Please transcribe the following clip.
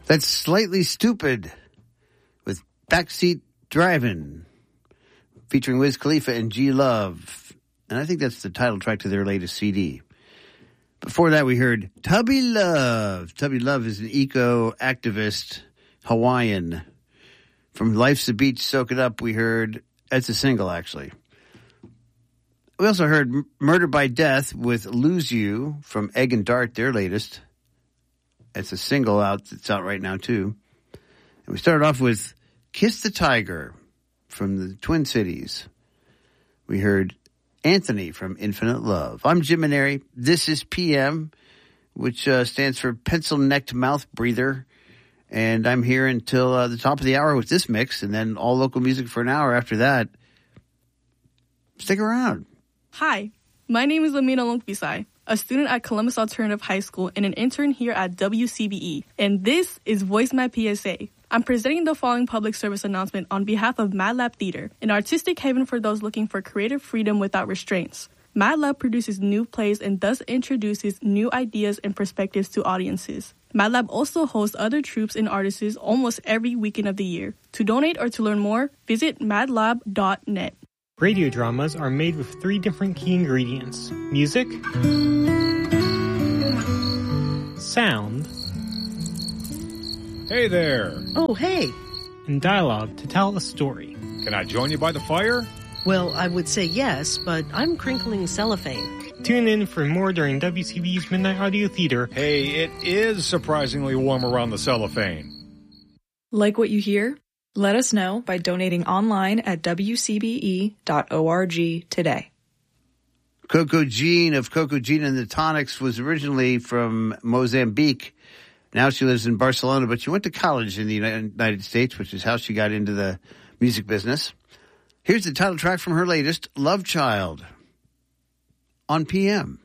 That's Slightly Stupid with Backseat Drivin', featuring Wiz Khalifa and G Love. And I think that's the title track to their latest CD. Before that, we heard Tubby Love. Tubby Love is an eco-activist Hawaiian. From Life's a Beach, Soak It Up, we heard, it's a single actually. We also heard Murder by Death with Lose You from Egg and Dart, their latest. It's a single that's out right now, too. And we started off with Kiss the Tiger from the Twin Cities. We heard Anthony from Infinite Love. I'm Jim Maneri. This is PM, which stands for Pencil-Necked Mouth Breather. And I'm here until the top of the hour with this mix, and then all local music for an hour after that. Stick around. Hi, my name is Lamina Longpisai, a student at Columbus Alternative High School and an intern here at WCBE. And this is Voice My PSA. I'm presenting the following public service announcement on behalf of Mad Lab Theater, an artistic haven for those looking for creative freedom without restraints. Mad Lab produces new plays and thus introduces new ideas and perspectives to audiences. Mad Lab also hosts other troupes and artists almost every weekend of the year. To donate or to learn more, visit madlab.net. Radio dramas are made with 3 different key ingredients: music, sound, Hey there. Oh, hey. and dialogue to tell a story. Can I join you by the fire? Well, I would say yes, but I'm crinkling cellophane. Tune in for more during WCB's Midnight Audio Theater. Hey, it is surprisingly warm around the cellophane. Like what you hear? Let us know by donating online at wcbe.org today. Coco Jean of Coco Jean and the Tonics was originally from Mozambique. Now she lives in Barcelona, but she went to college in the United States, which is how she got into the music business. Here's the title track from her latest, Love Child, on PM.